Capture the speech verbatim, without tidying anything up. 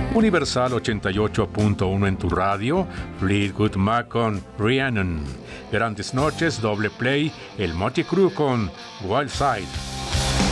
Universal ochenta y ocho punto uno en tu radio, Fleetwood Mac con Rhiannon. Grandes noches, doble play, el Motley Crue con Wild Side.